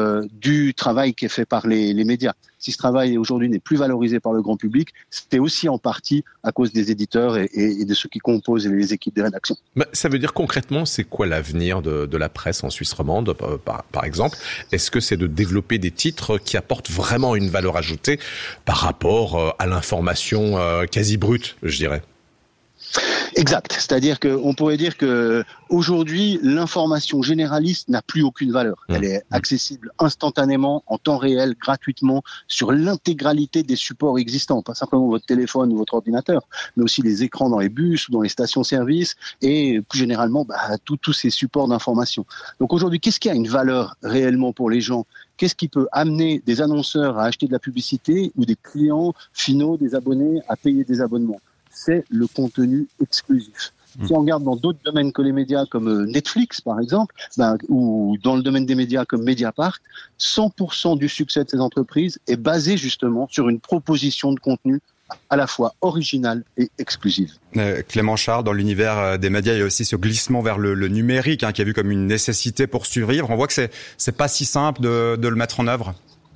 du travail qui est fait par les médias. Si ce travail aujourd'hui n'est plus valorisé par le grand public, c'était aussi en partie à cause des éditeurs et de ceux qui composent les équipes de rédaction. Ça veut dire concrètement, c'est quoi l'avenir de la presse en Suisse romande, par exemple ? Est-ce que c'est de développer des titres qui apportent vraiment une valeur ajoutée par rapport à l'information quasi brute, je dirais ? Exact. C'est-à-dire qu'on pourrait dire que aujourd'hui, l'information généraliste n'a plus aucune valeur. Elle est accessible instantanément, en temps réel, gratuitement, sur l'intégralité des supports existants. Pas simplement votre téléphone ou votre ordinateur, mais aussi les écrans dans les bus ou dans les stations-service et plus généralement, tous ces supports d'information. Donc aujourd'hui, qu'est-ce qui a une valeur réellement pour les gens ? Qu'est-ce qui peut amener des annonceurs à acheter de la publicité ou des clients finaux, des abonnés, à payer des abonnements ? C'est le contenu exclusif. Si on regarde dans d'autres domaines que les médias, comme Netflix par exemple, ou dans le domaine des médias comme Mediapart, 100% du succès de ces entreprises est basé justement sur une proposition de contenu à la fois originale et exclusive. Clément Charles, dans l'univers des médias, il y a aussi ce glissement vers le numérique qui est vu comme une nécessité pour survivre. On voit que c'est pas si simple de le mettre en œuvre.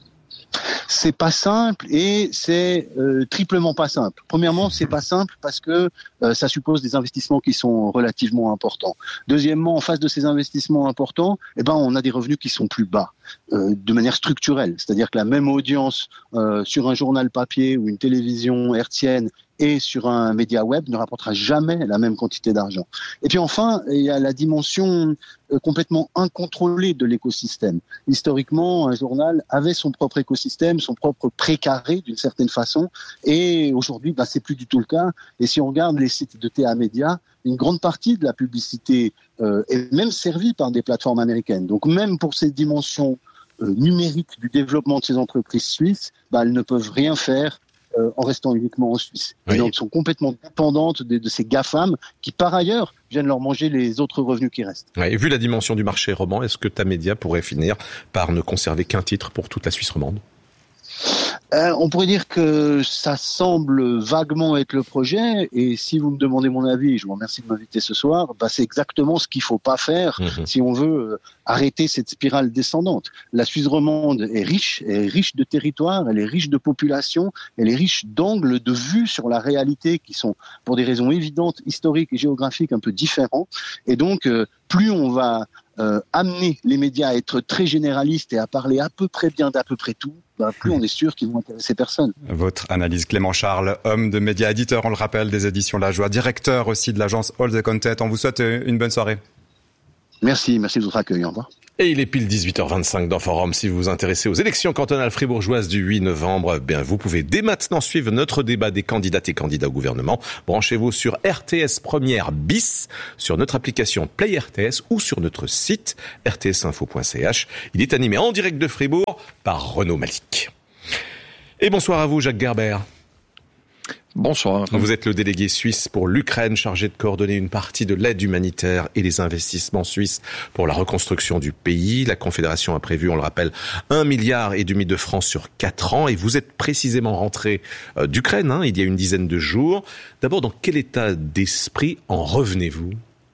C'est pas simple et c'est triplement pas simple. Premièrement, c'est pas simple parce que ça suppose des investissements qui sont relativement importants. Deuxièmement, en face de ces investissements importants, on a des revenus qui sont plus bas de manière structurelle. C'est-à-dire que la même audience sur un journal papier ou une télévision hertzienne et sur un média web ne rapportera jamais la même quantité d'argent. Et puis enfin, il y a la dimension complètement incontrôlée de l'écosystème. Historiquement, un journal avait son propre écosystème, son propre précaré d'une certaine façon, et aujourd'hui, c'est plus du tout le cas. Et si on regarde les sites de TA Média, une grande partie de la publicité est même servie par des plateformes américaines. Donc même pour ces dimensions numériques du développement de ces entreprises suisses, elles ne peuvent rien faire en restant uniquement en Suisse. Oui. Et donc sont complètement dépendantes de ces GAFAM qui, par ailleurs, viennent leur manger les autres revenus qui restent. Ouais, et vu la dimension du marché roman, est-ce que Tamedia pourrait finir par ne conserver qu'un titre pour toute la Suisse romande ? On pourrait dire que ça semble vaguement être le projet, et si vous me demandez mon avis, je vous remercie de m'inviter ce soir, c'est exactement ce qu'il faut pas faire si on veut arrêter cette spirale descendante. La Suisse romande est riche de territoire, elle est riche de population, elle est riche d'angles de vue sur la réalité qui sont, pour des raisons évidentes, historiques et géographiques, un peu différents, et donc plus on va amener les médias à être très généralistes et à parler à peu près bien d'à peu près tout, plus on est sûr qu'ils vont intéresser personne. Votre analyse, Clément Charles, homme de médias, éditeur, on le rappelle, des éditions La Joie, directeur aussi de l'agence All the Content. On vous souhaite une bonne soirée. Merci de votre accueil. Au revoir. Et il est pile 18h25 dans Forum. Si vous vous intéressez aux élections cantonales fribourgeoises du 8 novembre, vous pouvez dès maintenant suivre notre débat des candidates et candidats au gouvernement. Branchez-vous sur RTS Première bis, sur notre application Play RTS ou sur notre site rtsinfo.ch. Il est animé en direct de Fribourg par Renaud Malik. Et bonsoir à vous, Jacques Gerber. Bonsoir. Vous êtes le délégué suisse pour l'Ukraine, chargé de coordonner une partie de l'aide humanitaire et les investissements suisses pour la reconstruction du pays. La Confédération a prévu, on le rappelle, 1,5 milliard de francs sur 4 ans. Et vous êtes précisément rentré d'Ukraine, il y a une dizaine de jours. D'abord, dans quel état d'esprit en revenez-vous ?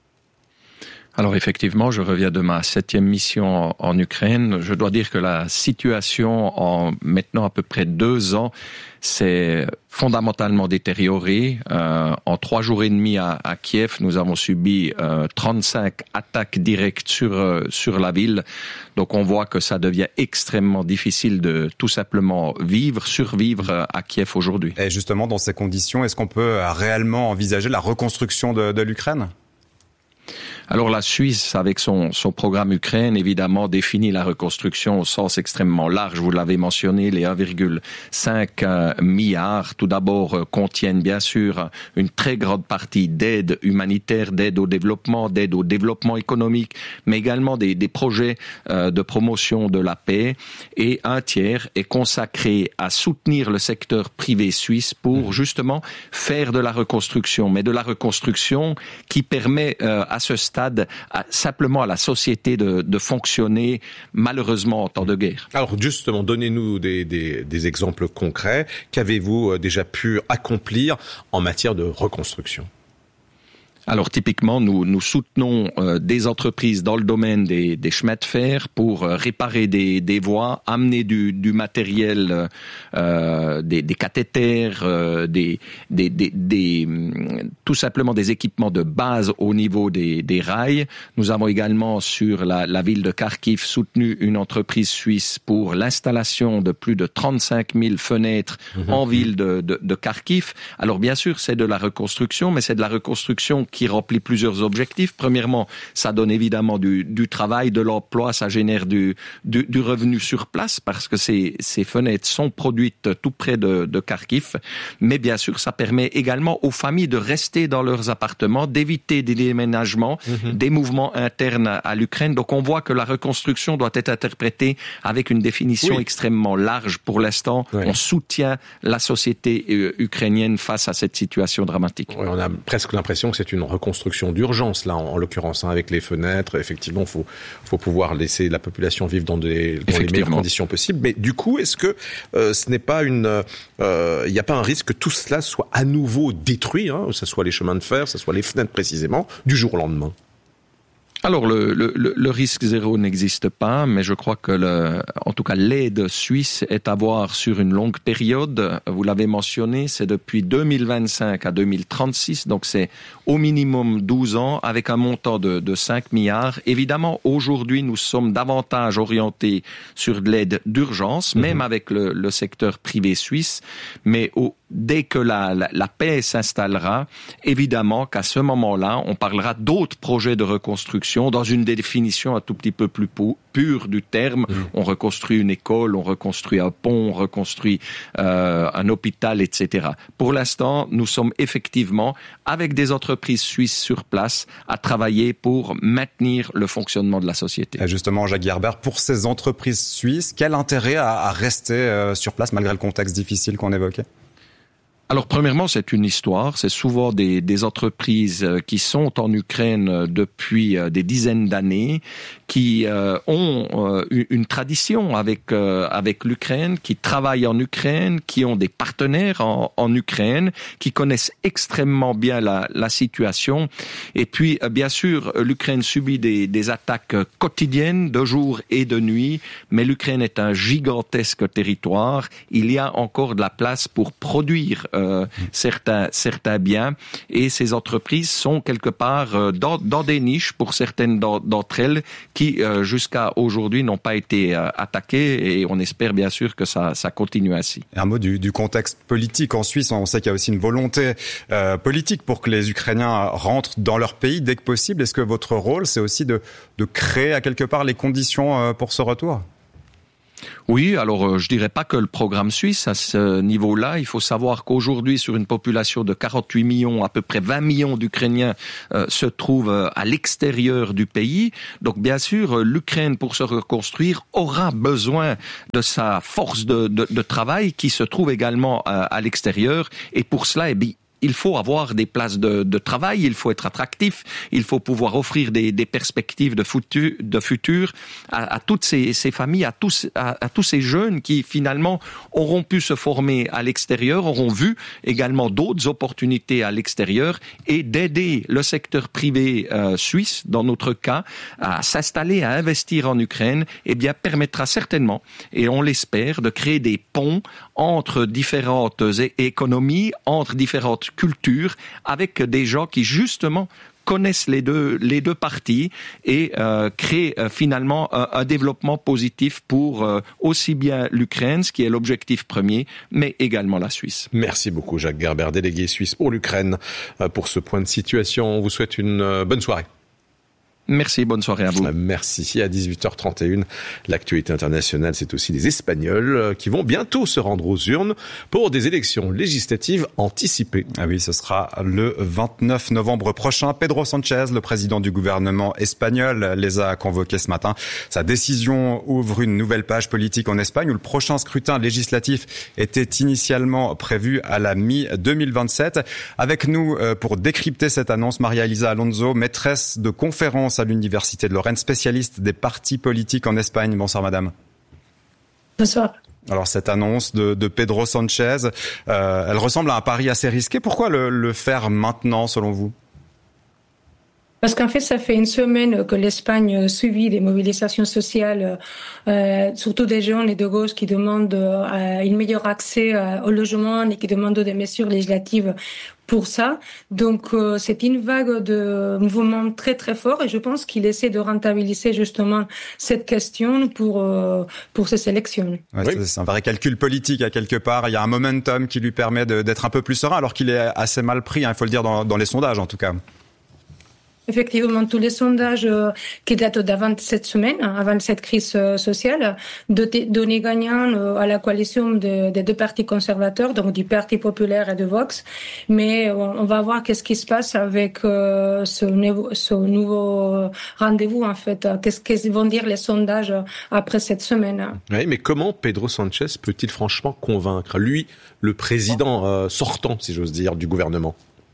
Alors effectivement, je reviens de ma 7e mission en Ukraine. Je dois dire que la situation en maintenant à peu près 2 ans s'est fondamentalement détériorée. En 3 jours et demi à Kiev, nous avons subi 35 attaques directes sur la ville. Donc on voit que ça devient extrêmement difficile de tout simplement survivre à Kiev aujourd'hui. Et justement, dans ces conditions, est-ce qu'on peut réellement envisager la reconstruction de l'Ukraine ? Alors la Suisse, avec son programme Ukraine, évidemment, définit la reconstruction au sens extrêmement large. Vous l'avez mentionné, les 1,5 milliard, tout d'abord, contiennent bien sûr une très grande partie d'aide humanitaire, d'aide au développement économique, mais également des projets de promotion de la paix. Et 1 tiers est consacré à soutenir le secteur privé suisse pour justement faire de la reconstruction, mais de la reconstruction qui permet à ce stade simplement à la société de fonctionner malheureusement en temps de guerre. Alors justement, donnez-nous des exemples concrets. Qu'avez-vous déjà pu accomplir en matière de reconstruction ? Alors typiquement, nous soutenons des entreprises dans le domaine des chemins de fer pour réparer des voies, amener du matériel, des cathéters, tout simplement des équipements de base au niveau des rails. Nous avons également sur la ville de Kharkiv soutenu une entreprise suisse pour l'installation de plus de 35 000 fenêtres en ville de Kharkiv. Alors bien sûr, c'est de la reconstruction, mais c'est de la reconstruction qui remplit plusieurs objectifs. Premièrement, ça donne évidemment du travail, de l'emploi, ça génère du revenu sur place parce que ces fenêtres sont produites tout près de Kharkiv. Mais bien sûr, ça permet également aux familles de rester dans leurs appartements, d'éviter des déménagements, des mouvements internes à l'Ukraine. Donc on voit que la reconstruction doit être interprétée avec une définition extrêmement large. Pour l'instant, on soutient la société ukrainienne face à cette situation dramatique. Oui, on a presque l'impression que c'est une reconstruction d'urgence, là, en l'occurrence, avec les fenêtres. Effectivement, faut pouvoir laisser la population vivre dans les meilleures conditions possibles. Mais du coup, est-ce que ce n'est pas il n'y a pas un risque que tout cela soit à nouveau détruit, que ce soit les chemins de fer, que ce soit les fenêtres précisément, du jour au lendemain? Alors le risque zéro n'existe pas, mais je crois que en tout cas l'aide suisse est à voir sur une longue période. Vous l'avez mentionné, c'est depuis 2025 à 2036, donc c'est au minimum 12 ans avec un montant de 5 milliards. Évidemment, aujourd'hui, nous sommes davantage orientés sur de l'aide d'urgence, même avec le secteur privé suisse, mais dès que la paix s'installera, évidemment qu'à ce moment-là, on parlera d'autres projets de reconstruction situation. Dans une définition un tout petit peu plus pure du terme, on reconstruit une école, on reconstruit un pont, on reconstruit un hôpital, etc. Pour l'instant, nous sommes effectivement, avec des entreprises suisses sur place, à travailler pour maintenir le fonctionnement de la société. Et justement, Jacques Gerber, pour ces entreprises suisses, quel intérêt à rester sur place malgré le contexte difficile qu'on évoquait ? Alors, premièrement, c'est une histoire. C'est souvent des entreprises qui sont en Ukraine depuis des dizaines d'années, qui ont une tradition avec l'Ukraine, qui travaillent en Ukraine, qui ont des partenaires en Ukraine, qui connaissent extrêmement bien la situation. Et puis, bien sûr, l'Ukraine subit des attaques quotidiennes, de jour et de nuit, mais l'Ukraine est un gigantesque territoire. Il y a encore de la place pour produire certains biens, et ces entreprises sont quelque part dans des niches pour certaines d'entre elles qui jusqu'à aujourd'hui n'ont pas été attaquées, et on espère bien sûr que ça continue ainsi. Un mot du contexte politique en Suisse. On sait qu'il y a aussi une volonté politique pour que les Ukrainiens rentrent dans leur pays dès que possible. Est-ce que votre rôle, c'est aussi de créer à quelque part les conditions pour ce retour ? Oui, alors je dirais pas que le programme suisse à ce niveau-là. Il faut savoir qu'aujourd'hui, sur une population de 48 millions, à peu près 20 millions d'Ukrainiens se trouvent à l'extérieur du pays. Donc bien sûr, l'Ukraine, pour se reconstruire, aura besoin de sa force de travail qui se trouve également à l'extérieur. Et pour cela, il faut avoir des places de travail, il faut être attractif, il faut pouvoir offrir des perspectives de futur à toutes ces familles, à tous ces jeunes qui finalement auront pu se former à l'extérieur, auront vu également d'autres opportunités à l'extérieur, et d'aider le secteur privé suisse, dans notre cas, à s'installer, à investir en Ukraine, permettra certainement, et on l'espère, de créer des ponts entre différentes économies, entre différentes cultures, avec des gens qui justement connaissent les deux parties, et créent finalement un développement positif pour aussi bien l'Ukraine, ce qui est l'objectif premier, mais également la Suisse. Merci beaucoup Jacques Gerber, délégué suisse pour l'Ukraine, pour ce point de situation. On vous souhaite une bonne soirée. Merci, bonne soirée à vous. Merci. À 18h31, l'actualité internationale, c'est aussi les Espagnols qui vont bientôt se rendre aux urnes pour des élections législatives anticipées. Ah oui, ce sera le 29 novembre prochain. Pedro Sánchez, le président du gouvernement espagnol, les a convoqués ce matin. Sa décision ouvre une nouvelle page politique en Espagne, où le prochain scrutin législatif était initialement prévu à la mi-2027. Avec nous pour décrypter cette annonce, María-Elisa Alonso, maîtresse de conférence à l'Université de Lorraine, spécialiste des partis politiques en Espagne. Bonsoir madame. Bonsoir. Alors cette annonce de Pedro Sánchez, elle ressemble à un pari assez risqué. Pourquoi le faire maintenant selon vous ? Parce qu'en fait, ça fait une semaine que l'Espagne subit des mobilisations sociales, surtout des jeunes et de gauche qui demandent un meilleur accès au logement et qui demandent des mesures législatives pour ça. Donc, c'est une vague de mouvements très, très forts, et je pense qu'il essaie de rentabiliser justement cette question pour ces élections. Ouais, oui. C'est un vrai calcul politique à quelque part. Il y a un momentum qui lui permet d'être un peu plus serein, alors qu'il est assez mal pris, il faut le dire, dans les sondages en tout cas. Effectivement, tous les sondages qui datent d'avant cette semaine, avant cette crise sociale, donnaient gagnant à la coalition des deux partis conservateurs, donc du Parti populaire et de Vox. Mais on va voir qu'est-ce qui se passe avec ce nouveau rendez-vous, en fait. Qu'est-ce que vont dire les sondages après cette semaine. Oui, mais comment Pedro Sánchez peut-il franchement convaincre, lui, le président sortant, si j'ose dire, du gouvernement ?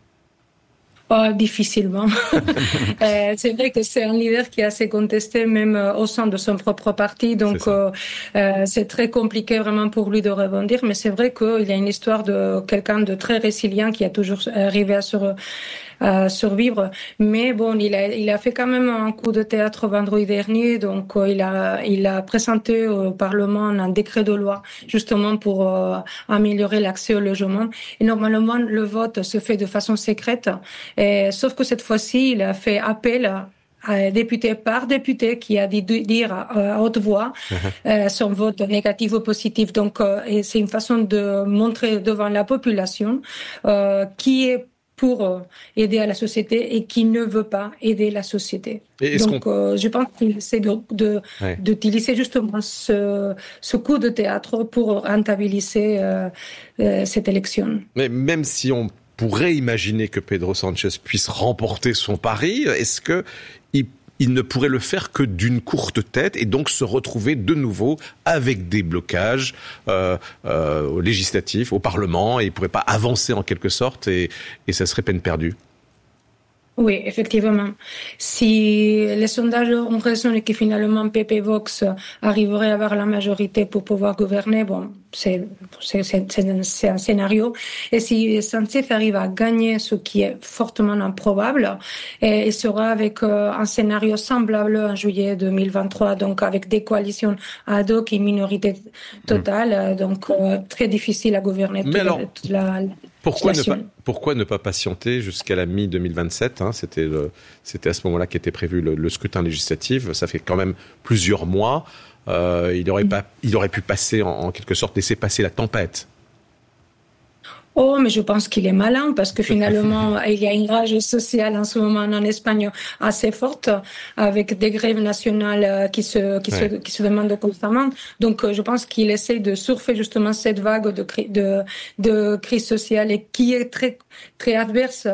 Difficilement. C'est vrai que c'est un leader qui est assez contesté même au sein de son propre parti, donc c'est très compliqué vraiment pour lui de rebondir, mais c'est vrai qu'il y a une histoire de quelqu'un de très résilient qui a toujours arrivé à survivre, mais bon, il a fait quand même un coup de théâtre vendredi dernier, donc il a présenté au Parlement un décret de loi justement pour améliorer l'accès au logement, et normalement le vote se fait de façon secrète, sauf que cette fois-ci il a fait appel député par député qui a dit dire à haute voix son vote négatif ou positif. Donc et c'est une façon de montrer devant la population qui est pour aider à la société et qui ne veut pas aider la société. Donc, je pense qu'il essaie d'utiliser justement ce coup de théâtre pour rentabiliser cette élection. Mais même si on pourrait imaginer que Pedro Sánchez puisse remporter son pari, est-ce que il ne pourrait le faire que d'une courte tête et donc se retrouver de nouveau avec des blocages législatifs au Parlement et il ne pourrait pas avancer en quelque sorte et ça serait peine perdue? Oui, effectivement. Si les sondages ont raison et que finalement PP Vox arriverait à avoir la majorité pour pouvoir gouverner, bon, c'est un scénario. Et si Sánchez arrive à gagner, ce qui est fortement improbable, il sera avec un scénario semblable en juillet 2023, donc avec des coalitions ad hoc et minorité totale, donc très difficile à gouverner. Mais alors, pourquoi ne pas patienter jusqu'à la mi-2027 hein, c'était à ce moment-là qu'était prévu le scrutin législatif. Ça fait quand même plusieurs mois. Il aurait pu passer, en quelque sorte, laisser passer la tempête. Oh, mais je pense qu'il est malin parce que finalement, il y a une rage sociale en ce moment en Espagne assez forte avec des grèves nationales qui se demandent constamment. Donc, je pense qu'il essaie de surfer justement cette vague de crise sociale et qui est très, très adverse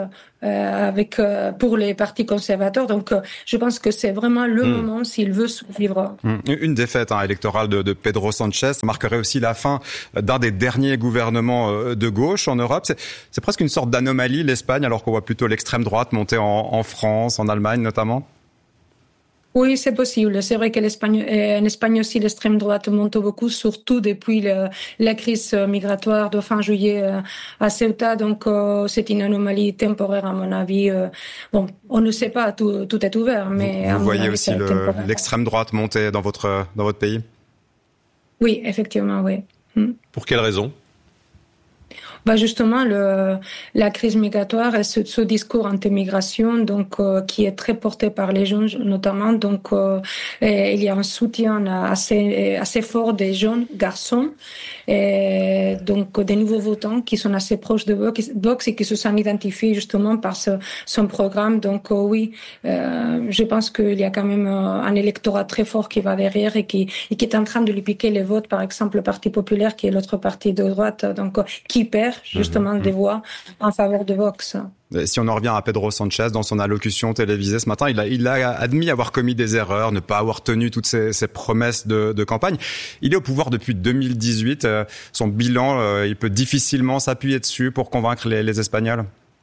pour les partis conservateurs. Donc, je pense que c'est vraiment le moment s'il veut survivre. Une défaite électorale de Pedro Sánchez marquerait aussi la fin d'un des derniers gouvernements de gauche en Europe. C'est presque une sorte d'anomalie, l'Espagne, alors qu'on voit plutôt l'extrême droite monter en France, en Allemagne notamment. Oui, c'est possible. C'est vrai qu'en Espagne aussi, l'extrême droite monte beaucoup, surtout depuis la crise migratoire de fin juillet à Ceuta. Donc, c'est une anomalie temporaire, à mon avis. Bon, on ne sait pas, tout est ouvert, mais... Vous voyez aussi l'extrême droite monter dans votre pays? Oui, effectivement, oui. Pour quelle raison? Justement, la crise migratoire et ce discours anti-migration, donc qui est très porté par les jeunes notamment. Donc, il y a un soutien assez fort des jeunes garçons, et donc des nouveaux votants qui sont assez proches de Vox et qui se sont identifiés justement par son programme. Donc, oui, je pense qu'il y a quand même un électorat très fort qui va derrière et qui est en train de lui piquer les votes. Par exemple, le Parti populaire, qui est l'autre parti de droite, donc qui perd justement des voix en faveur de Vox. Si on en revient à Pedro Sánchez, dans son allocution télévisée ce matin, il a admis avoir commis des erreurs, ne pas avoir tenu toutes ses promesses de campagne. Il est au pouvoir depuis 2018. Son bilan, il peut difficilement s'appuyer dessus pour convaincre les Espagnols.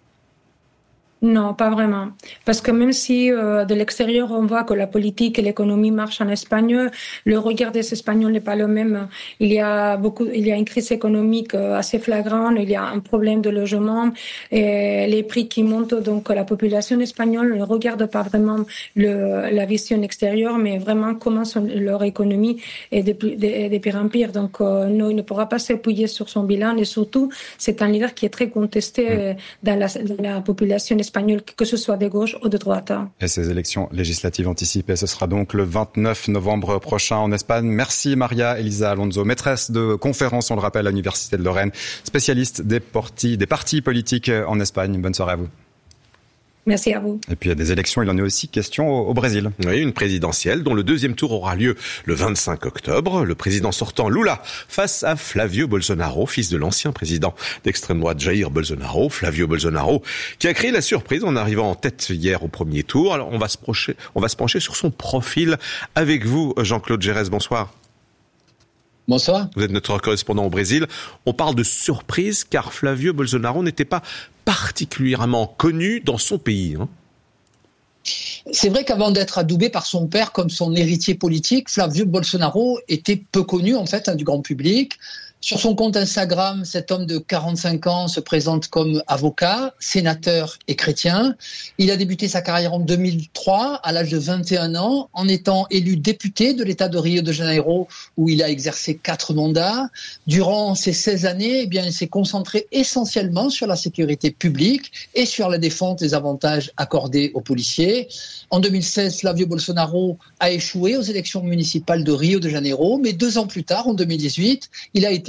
Non, pas vraiment. Parce que même si de l'extérieur on voit que la politique et l'économie marchent en Espagne, le regard des Espagnols n'est pas le même. Il y a une crise économique assez flagrante, il y a un problème de logement et les prix qui montent. Donc la population espagnole ne regarde pas vraiment la vision extérieure, mais vraiment comment leur économie est de pire en pire. Donc non, il ne pourra pas s'appuyer sur son bilan et surtout c'est un leader qui est très contesté dans la population espagnole, que ce soit de gauche ou de droite. Et ces élections législatives anticipées, ce sera donc le 29 novembre prochain en Espagne. Merci Maria Elisa Alonso, maîtresse de conférence, on le rappelle, à l'Université de Lorraine, spécialiste des partis politiques en Espagne. Bonne soirée à vous. Merci à vous. Et puis il y a des élections, il en est aussi question au Brésil. Oui, une présidentielle dont le deuxième tour aura lieu le 25 octobre. Le président sortant Lula face à Flavio Bolsonaro, fils de l'ancien président d'extrême droite Jair Bolsonaro. Flavio Bolsonaro qui a créé la surprise en arrivant en tête hier au premier tour. Alors on va se pencher sur son profil avec vous, Jean-Claude Gérès. Bonsoir. Bonsoir. Vous êtes notre correspondant au Brésil. On parle de surprise car Flavio Bolsonaro n'était pas particulièrement connu dans son pays. C'est vrai qu'avant d'être adoubé par son père comme son héritier politique, Flavio Bolsonaro était peu connu en fait du grand public. Sur son compte Instagram, cet homme de 45 ans se présente comme avocat, sénateur et chrétien. Il a débuté sa carrière en 2003, à l'âge de 21 ans, en étant élu député de l'État de Rio de Janeiro, où il a exercé 4 mandats. Durant ces 16 années, il s'est concentré essentiellement sur la sécurité publique et sur la défense des avantages accordés aux policiers. En 2016, Flavio Bolsonaro a échoué aux élections municipales de Rio de Janeiro, mais 2 ans plus tard, en 2018, il a été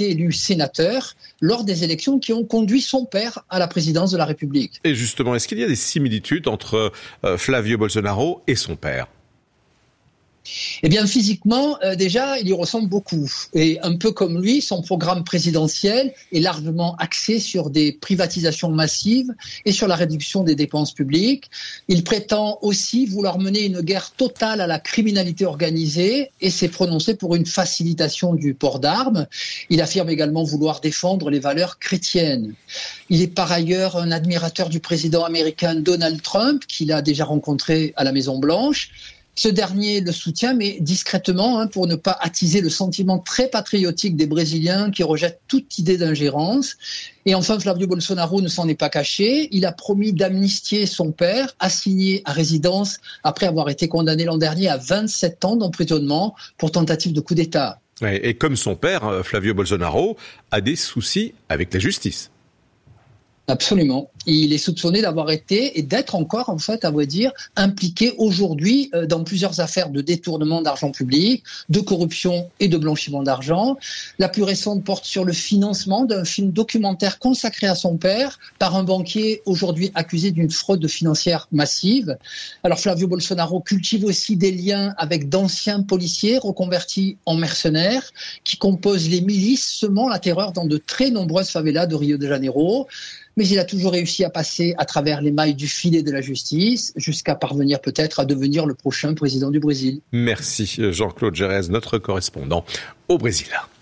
été élu sénateur lors des élections qui ont conduit son père à la présidence de la République. Et justement, est-ce qu'il y a des similitudes entre Flavio Bolsonaro et son père ? Eh bien, physiquement, déjà, il y ressemble beaucoup. Et un peu comme lui, son programme présidentiel est largement axé sur des privatisations massives et sur la réduction des dépenses publiques. Il prétend aussi vouloir mener une guerre totale à la criminalité organisée et s'est prononcé pour une facilitation du port d'armes. Il affirme également vouloir défendre les valeurs chrétiennes. Il est par ailleurs un admirateur du président américain Donald Trump, qu'il a déjà rencontré à la Maison-Blanche. Ce dernier le soutient, mais discrètement, pour ne pas attiser le sentiment très patriotique des Brésiliens qui rejettent toute idée d'ingérence. Et enfin, Flavio Bolsonaro ne s'en est pas caché. Il a promis d'amnistier son père, assigné à résidence après avoir été condamné l'an dernier à 27 ans d'emprisonnement pour tentative de coup d'État. Et comme son père, Flavio Bolsonaro a des soucis avec la justice. Absolument. Il est soupçonné d'avoir été et d'être encore, en fait, à vrai dire, impliqué aujourd'hui dans plusieurs affaires de détournement d'argent public, de corruption et de blanchiment d'argent. La plus récente porte sur le financement d'un film documentaire consacré à son père par un banquier aujourd'hui accusé d'une fraude financière massive. Alors Flavio Bolsonaro cultive aussi des liens avec d'anciens policiers reconvertis en mercenaires qui composent les milices semant la terreur dans de très nombreuses favelas de Rio de Janeiro. Mais il a toujours réussi à passer à travers les mailles du filet de la justice, jusqu'à parvenir peut-être à devenir le prochain président du Brésil. Merci Jean-Claude Gérez, notre correspondant au Brésil.